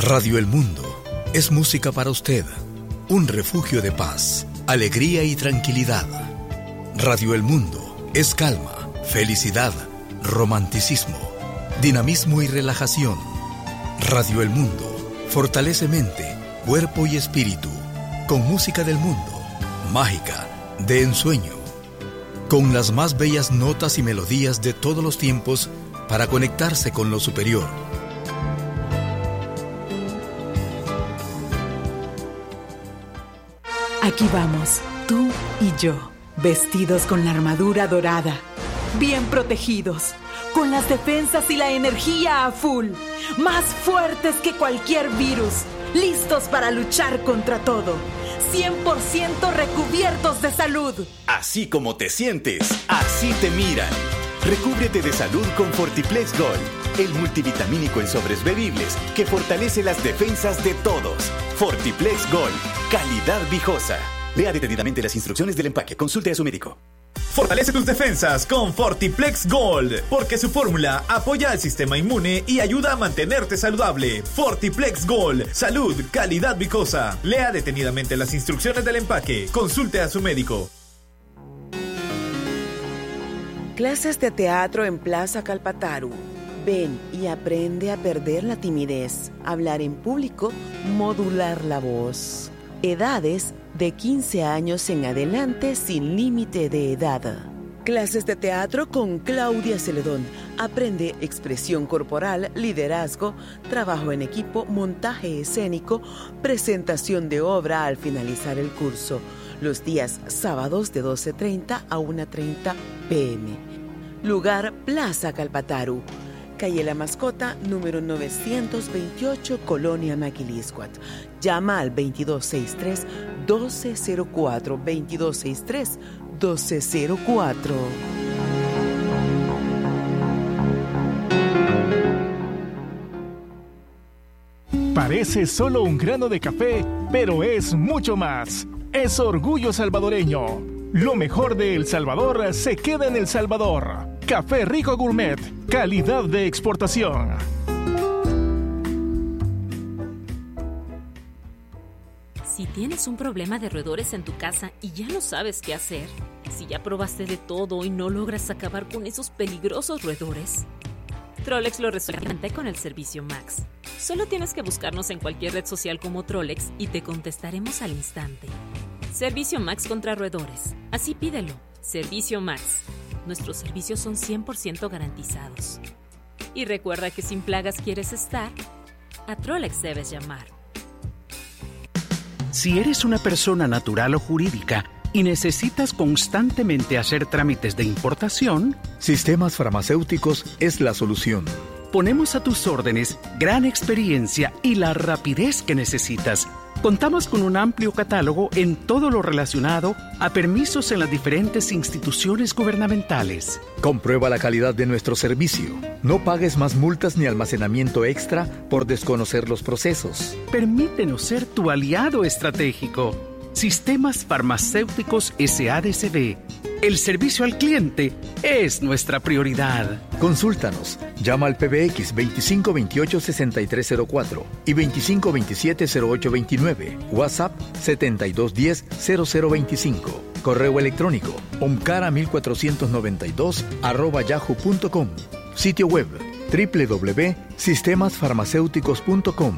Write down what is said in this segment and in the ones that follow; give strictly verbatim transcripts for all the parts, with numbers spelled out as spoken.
Radio El Mundo es música para usted, un refugio de paz, alegría y tranquilidad. Radio El Mundo es calma, felicidad, romanticismo, dinamismo y relajación. Radio El Mundo fortalece mente, cuerpo y espíritu, con música del mundo, mágica, de ensueño, con las más bellas notas y melodías de todos los tiempos para conectarse con lo superior. Aquí vamos, tú y yo, vestidos con la armadura dorada, bien protegidos, con las defensas y la energía a full, más fuertes que cualquier virus, listos para luchar contra todo, cien por ciento recubiertos de salud. Así como te sientes, así te miran. Recúbrete de salud con Fortiplex Gold, el multivitamínico en sobres bebibles que fortalece las defensas de todos. Fortiplex Gold, calidad viejosa. Lea detenidamente las instrucciones del empaque. Consulte a su médico. Fortalece tus defensas con Fortiplex Gold, porque su fórmula apoya al sistema inmune y ayuda a mantenerte saludable. Fortiplex Gold, salud, calidad viejosa. Lea detenidamente las instrucciones del empaque. Consulte a su médico. Clases de teatro en Plaza Calpataru. Ven y aprende a perder la timidez, hablar en público, modular la voz. Edades de quince años en adelante sin límite de edad. Clases de teatro con Claudia Celedón. Aprende expresión corporal, liderazgo, trabajo en equipo, montaje escénico, presentación de obra al finalizar el curso. Los días sábados de doce treinta a una treinta pm. Lugar Plaza Calpataru. Calle La Mascota, número novecientos veintiocho, Colonia Maquiliscuat. Llama al veintidós sesenta y tres, doce cero cuatro, veintidós sesenta y tres, doce cero cuatro. Parece solo un grano de café, pero es mucho más. Es orgullo salvadoreño. Lo mejor de El Salvador se queda en El Salvador. Café Rico Gourmet, calidad de exportación. Si tienes un problema de roedores en tu casa y ya no sabes qué hacer, si ya probaste de todo y no logras acabar con esos peligrosos roedores, Trollex lo resuelve con el Servicio Max. Solo tienes que buscarnos en cualquier red social como Trollex y te contestaremos al instante. Servicio Max contra roedores. Así pídelo. Servicio Max. Nuestros servicios son cien por ciento garantizados. Y recuerda que sin plagas quieres estar, a Trollex debes llamar. Si eres una persona natural o jurídica y necesitas constantemente hacer trámites de importación, Sistemas Farmacéuticos es la solución. Ponemos a tus órdenes gran experiencia y la rapidez que necesitas. Contamos con un amplio catálogo en todo lo relacionado a permisos en las diferentes instituciones gubernamentales. Comprueba la calidad de nuestro servicio. No pagues más multas ni almacenamiento extra por desconocer los procesos. Permítenos ser tu aliado estratégico. Sistemas Farmacéuticos S A D C B. El servicio al cliente es nuestra prioridad. Consúltanos. Llama al P B X veinticinco veintiocho sesenta y tres cero cuatro y veinticinco veintisiete cero ocho veintinueve. WhatsApp setenta y dos diez cero cero veinticinco. Correo electrónico omcara mil cuatrocientos noventa y dos arroba yahoo punto com. Sitio web doble u doble u doble u punto sistemas farmacéuticos punto com.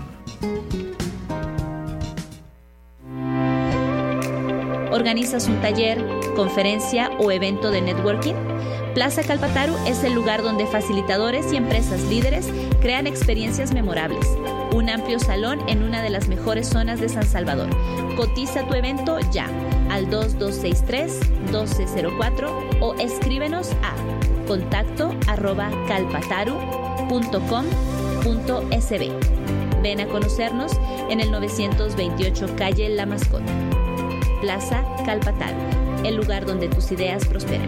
¿Organizas un taller, conferencia o evento de networking? Plaza Calpataru es el lugar donde facilitadores y empresas líderes crean experiencias memorables. Un amplio salón en una de las mejores zonas de San Salvador. Cotiza tu evento ya al dos dos seis tres, doce cero cuatro o escríbenos a contacto arroba calpataru punto com punto s b. Ven a conocernos en el novecientos veintiocho Calle La Mascota. Plaza Calpataru, el lugar donde tus ideas prosperan.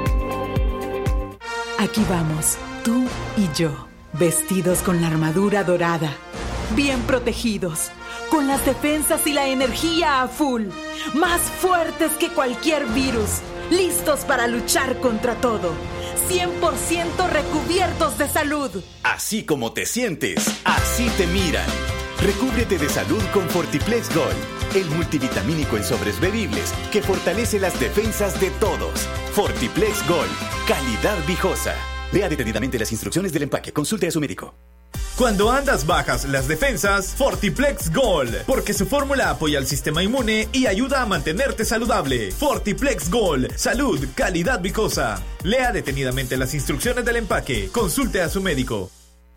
Aquí vamos, tú y yo, vestidos con la armadura dorada, bien protegidos, con las defensas y la energía a full, más fuertes que cualquier virus, listos para luchar contra todo, cien por ciento recubiertos de salud. Así como te sientes, así te miran. Recúbrete de salud con Fortiplex Gold, el multivitamínico en sobres bebibles que fortalece las defensas de todos. Fortiplex Gold, calidad viejosa. Lea detenidamente las instrucciones del empaque. Consulte a su médico. Cuando andas bajas las defensas, Fortiplex Gold, porque su fórmula apoya el sistema inmune y ayuda a mantenerte saludable. Fortiplex Gold, salud, calidad vicosa. Lea detenidamente las instrucciones del empaque. Consulte a su médico.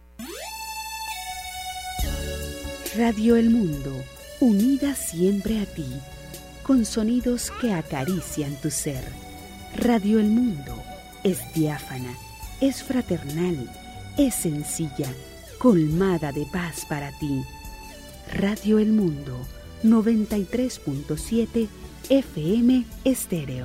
Radio El Mundo, unida siempre a ti, con sonidos que acarician tu ser. Radio El Mundo es diáfana, es fraternal, es sencilla, colmada de paz para ti. Radio El Mundo, noventa y tres punto siete F M Estéreo.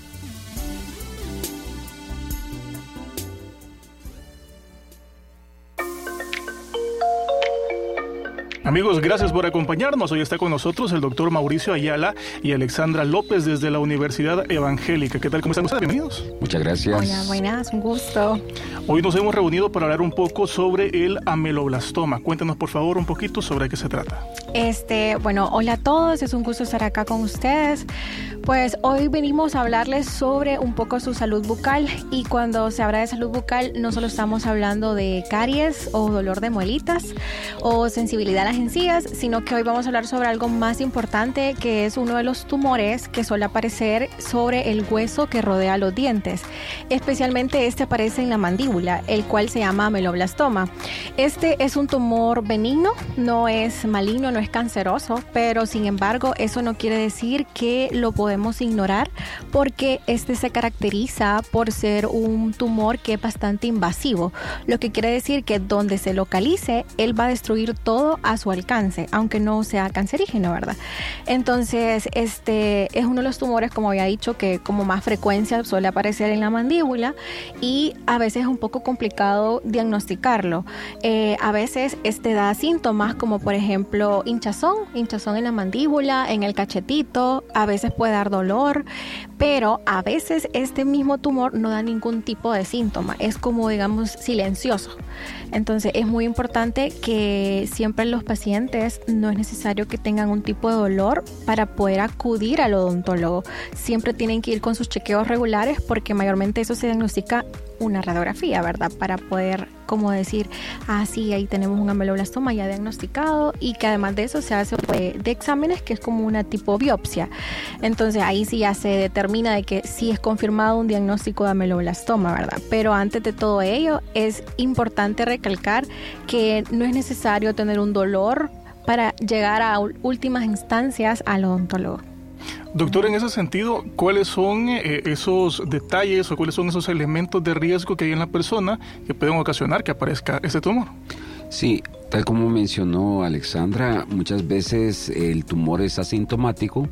Amigos, gracias por acompañarnos. Hoy está con nosotros el doctor Mauricio Ayala y Alexandra López desde la Universidad Evangélica. ¿Qué tal? ¿Cómo están ustedes? Bienvenidos. Muchas gracias. Hola, buenas, un gusto. Hoy nos hemos reunido para hablar un poco sobre el ameloblastoma. Cuéntanos, por favor, un poquito sobre qué se trata. Este, bueno, hola a todos, es un gusto estar acá con ustedes. Pues hoy venimos a hablarles sobre un poco su salud bucal, y cuando se habla de salud bucal no solo estamos hablando de caries o dolor de muelitas o sensibilidad a las encías, sino que hoy vamos a hablar sobre algo más importante, que es uno de los tumores que suele aparecer sobre el hueso que rodea los dientes. Especialmente este aparece en la mandíbula, el cual se llama ameloblastoma. Este es un tumor benigno, no es maligno, no es canceroso, pero sin embargo eso no quiere decir que lo podemos ignorar, porque este se caracteriza por ser un tumor que es bastante invasivo, lo que quiere decir que donde se localice, él va a destruir todo a su alcance, aunque no sea cancerígeno, ¿verdad? Entonces, este es uno de los tumores, como había dicho, que como más frecuencia suele aparecer en la mandíbula, y a veces es un poco complicado diagnosticarlo. Eh, a veces este da síntomas como, por ejemplo, hinchazón, hinchazón en la mandíbula, en el cachetito, a veces puede dar dolor, pero a veces este mismo tumor no da ningún tipo de síntoma, es como, digamos, silencioso. Entonces es muy importante que siempre los pacientes no es necesario que tengan un tipo de dolor para poder acudir al odontólogo. Siempre tienen que ir con sus chequeos regulares, porque mayormente eso se diagnostica una radiografía, ¿verdad? Para poder, como decir, ah, sí, ahí tenemos un ameloblastoma ya diagnosticado, y que además de eso se hace de, de exámenes que es como una tipo biopsia. Entonces ahí sí ya se determina de que sí es confirmado un diagnóstico de ameloblastoma, ¿verdad? Pero antes de todo ello es importante recalcar que no es necesario tener un dolor para llegar a últimas instancias al odontólogo. Doctor, en ese sentido, ¿cuáles son eh, esos detalles o cuáles son esos elementos de riesgo que hay en la persona que pueden ocasionar que aparezca este tumor? Sí, tal como mencionó Alexandra, muchas veces el tumor es asintomático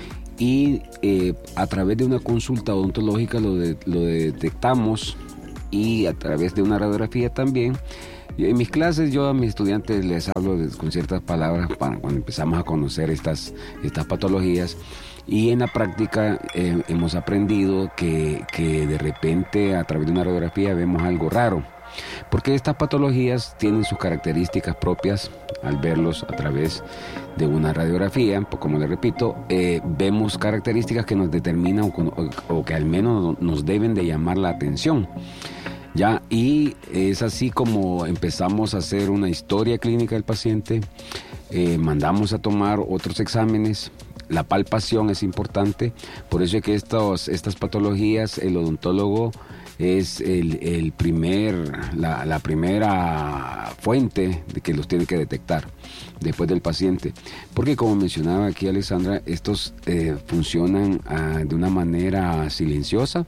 y eh, a través de una consulta odontológica lo, de, lo detectamos, y a través de una radiografía también. Y en mis clases yo a mis estudiantes les hablo de, con ciertas palabras para cuando empezamos a conocer estas, estas patologías. Y en la práctica eh, hemos aprendido que, que de repente a través de una radiografía vemos algo raro, porque estas patologías tienen sus características propias. Al verlos a través de una radiografía, pues como les repito, eh, vemos características que nos determinan o, o, o que al menos nos deben de llamar la atención. Ya, y es así como empezamos a hacer una historia clínica del paciente, eh, mandamos a tomar otros exámenes. La palpación es importante, por eso es que estos, estas patologías, el odontólogo es el, el primer, la, la primera fuente de que los tiene que detectar después del paciente, porque como mencionaba aquí Alexandra, estos eh, funcionan ah, de una manera silenciosa,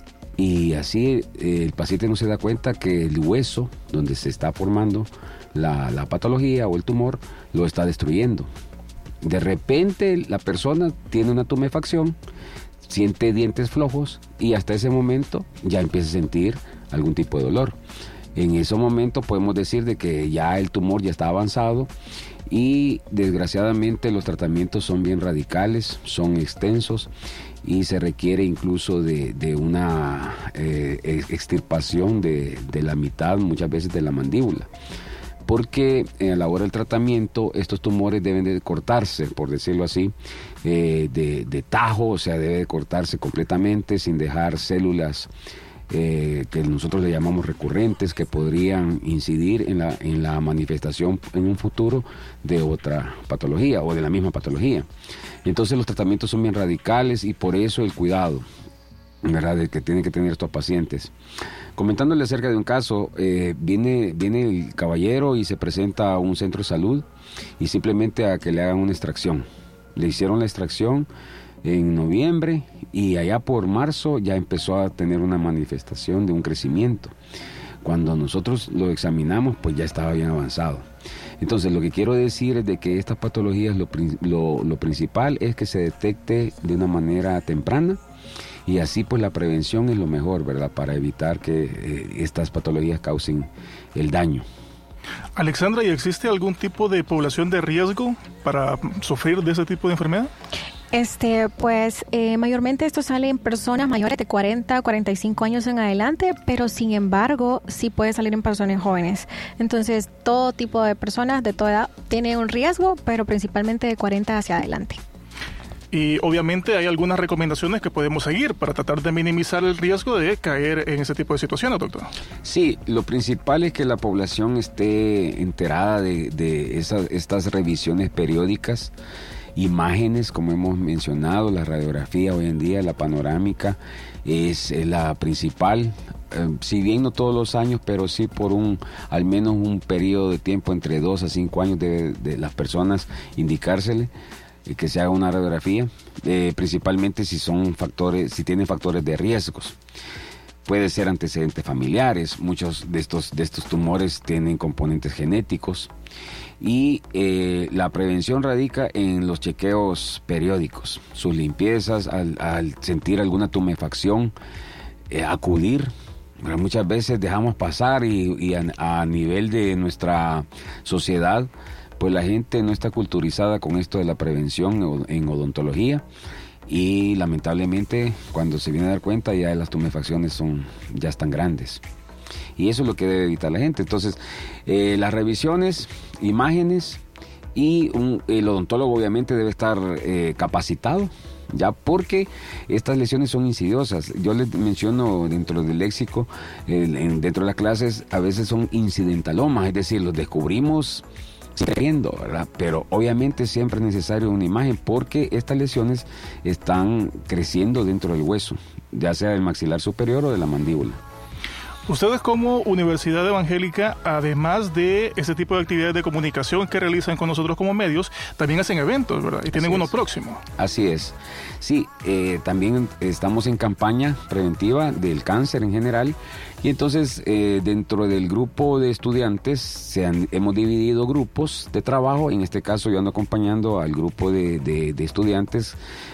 y así eh, el paciente no se da cuenta que el hueso donde se está formando la, la patología o el tumor lo está destruyendo. De repente la persona tiene una tumefacción, siente dientes flojos, y hasta ese momento ya empieza a sentir algún tipo de dolor. En ese momento podemos decir de que ya el tumor ya está avanzado, y desgraciadamente los tratamientos son bien radicales, son extensos, y se requiere incluso de, de una eh, extirpación de, de la mitad, muchas veces de la mandíbula, porque a la hora del tratamiento estos tumores deben de cortarse, por decirlo así, eh, de, de tajo, o sea, debe de cortarse completamente sin dejar células eh, que nosotros le llamamos recurrentes, que podrían incidir en la, en la manifestación en un futuro de otra patología o de la misma patología. Entonces los tratamientos son bien radicales y por eso el cuidado, ¿verdad?, de que tienen que tener estos pacientes. Comentándole acerca de un caso, eh, viene, viene el caballero y se presenta a un centro de salud y simplemente a que le hagan una extracción. Le hicieron la extracción en noviembre y allá por marzo ya empezó a tener una manifestación de un crecimiento. Cuando nosotros lo examinamos, pues ya estaba bien avanzado. Entonces, lo que quiero decir es de que estas patologías, lo, lo, lo principal es que se detecte de una manera temprana. Y así pues la prevención es lo mejor, ¿verdad?, para evitar que eh, estas patologías causen el daño. Alexandra, ¿y existe algún tipo de población de riesgo para sufrir de ese tipo de enfermedad? Este, pues eh, mayormente esto sale en personas mayores de cuarenta, cuarenta y cinco años en adelante, pero sin embargo sí puede salir en personas jóvenes. Entonces todo tipo de personas de toda edad tiene un riesgo, pero principalmente de cuarenta hacia adelante. Y obviamente hay algunas recomendaciones que podemos seguir para tratar de minimizar el riesgo de caer en ese tipo de situaciones, doctor. Sí, lo principal es que la población esté enterada de, de esas, estas revisiones periódicas, imágenes, como hemos mencionado, la radiografía hoy en día, la panorámica es la principal. Eh, si bien no todos los años, pero sí por un al menos un periodo de tiempo entre dos a cinco años de, de las personas indicársele que se haga una radiografía, eh, principalmente si son factores, si tienen factores de riesgos. Puede ser antecedentes familiares, muchos de estos, de estos tumores tienen componentes genéticos y eh, la prevención radica en los chequeos periódicos, sus limpiezas, al, al sentir alguna tumefacción, eh, acudir. Pero muchas veces dejamos pasar y, y a, a nivel de nuestra sociedad, pues la gente no está culturizada con esto de la prevención en odontología y lamentablemente cuando se viene a dar cuenta ya las tumefacciones son, ya están grandes. Y eso es lo que debe evitar la gente. Entonces, eh, las revisiones, imágenes y un, el odontólogo obviamente debe estar eh, capacitado, ya porque estas lesiones son insidiosas. Yo les menciono dentro del léxico, eh, en, dentro de las clases, a veces son incidentalomas, es decir, los descubrimos creyendo, ¿verdad? Pero obviamente siempre es necesario una imagen porque estas lesiones están creciendo dentro del hueso, ya sea del maxilar superior o de la mandíbula. Ustedes como Universidad Evangélica, además de ese tipo de actividades de comunicación que realizan con nosotros como medios, también hacen eventos, ¿verdad? Y tienen uno próximo. Así es. Sí, eh, también estamos en campaña preventiva del cáncer en general. Y entonces eh, dentro del grupo de estudiantes se han, hemos dividido grupos de trabajo. En este caso yo ando acompañando al grupo de, de, de estudiantes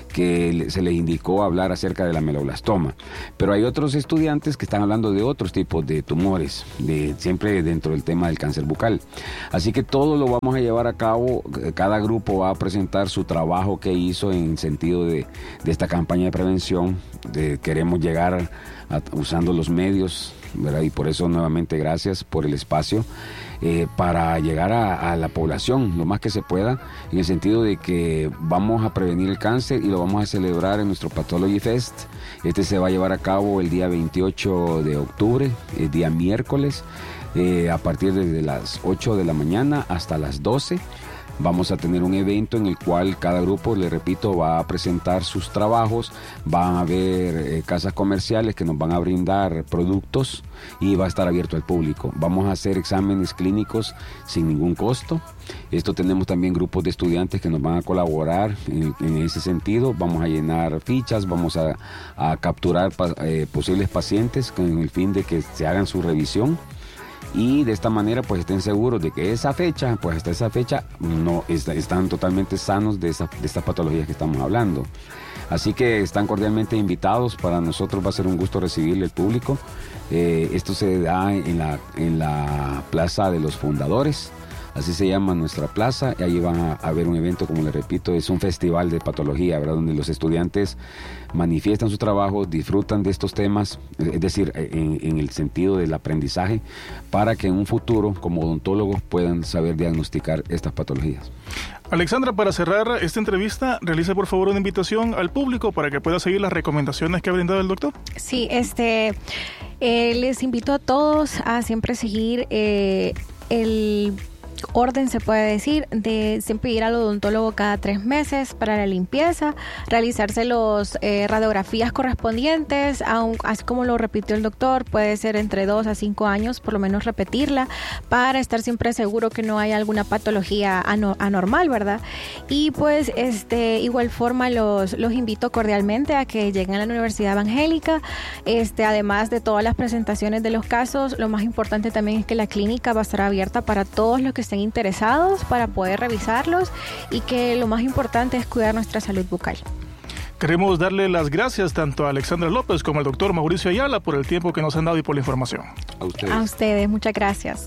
que se les indicó hablar acerca de la meloblastoma. Pero hay otros estudiantes que están hablando de otros tipos de tumores, de, siempre dentro del tema del cáncer bucal. Así que todo lo vamos a llevar a cabo, cada grupo va a presentar su trabajo que hizo en sentido de, de esta campaña de prevención. De, queremos llegar a, usando los medios, ¿verdad? Y por eso nuevamente gracias por el espacio. Eh, para llegar a, a la población lo más que se pueda, en el sentido de que vamos a prevenir el cáncer y lo vamos a celebrar en nuestro Pathology Fest. Este se va a llevar a cabo el día veintiocho de octubre, el día miércoles, eh, a partir de las ocho de la mañana hasta las doce. Vamos a tener un evento en el cual cada grupo, le repito, va a presentar sus trabajos, van a haber eh, casas comerciales que nos van a brindar productos y va a estar abierto al público. Vamos a hacer exámenes clínicos sin ningún costo. Esto tenemos también grupos de estudiantes que nos van a colaborar en, en ese sentido. Vamos a llenar fichas, vamos a, a capturar pa, eh, posibles pacientes con el fin de que se hagan su revisión. Y de esta manera pues estén seguros de que esa fecha, pues hasta esa fecha no está, están totalmente sanos de, esa, de estas patologías que estamos hablando. Así que están cordialmente invitados. Para nosotros va a ser un gusto recibirle al público. Eh, esto se da en la, en la Plaza de los Fundadores, así se llama nuestra plaza, y ahí van a haber un evento, como les repito, es un festival de patología, ¿verdad? Donde los estudiantes manifiestan su trabajo, disfrutan de estos temas, es decir, en, en el sentido del aprendizaje, para que en un futuro, como odontólogos, puedan saber diagnosticar estas patologías. Alexandra, para cerrar esta entrevista, realice por favor una invitación al público para que pueda seguir las recomendaciones que ha brindado el doctor. Sí, este, eh, les invito a todos a siempre seguir eh, el orden, se puede decir, de siempre ir al odontólogo cada tres meses para la limpieza, realizarse los eh, radiografías correspondientes, aun, así como lo repitió el doctor, puede ser entre dos a cinco años, por lo menos repetirla, para estar siempre seguro que no hay alguna patología ano, anormal, ¿verdad? Y pues, este, igual forma los, los invito cordialmente a que lleguen a la Universidad Evangélica, este, además de todas las presentaciones de los casos, lo más importante también es que la clínica va a estar abierta para todos los que estén interesados para poder revisarlos, y que lo más importante es cuidar nuestra salud bucal. Queremos darle las gracias tanto a Alexandra López como al doctor Mauricio Ayala por el tiempo que nos han dado y por la información. A ustedes. A ustedes, muchas gracias.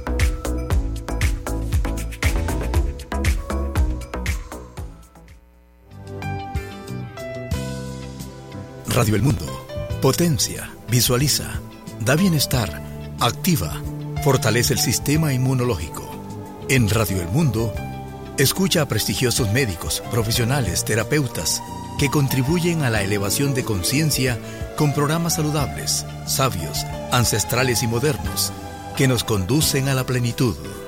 Radio El Mundo potencia, visualiza, da bienestar, activa, fortalece el sistema inmunológico. En Radio El Mundo, escucha a prestigiosos médicos, profesionales, terapeutas, que contribuyen a la elevación de conciencia con programas saludables, sabios, ancestrales y modernos, que nos conducen a la plenitud.